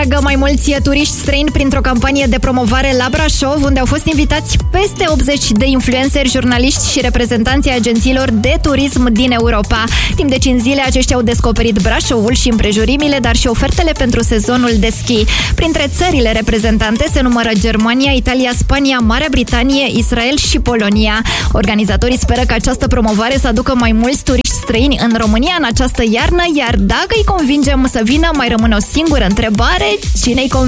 atragă mai mulți turiști străini printr-o campanie de promovare la Brașov, unde au fost invitați peste 80 de influenceri, jurnaliști și reprezentanții agențiilor de turism din Europa. Timp de 5 zile, aceștia au descoperit Brașovul și împrejurimile, dar și ofertele pentru sezonul de schi. Printre țările reprezentante se numără Germania, Italia, Spania, Marea Britanie, Israel și Polonia. Organizatorii speră că această promovare să aducă mai mulți turiști străini în România în această iarnă, iar dacă îi convingem să vină, mai rămâne o singură întrebare: cine-i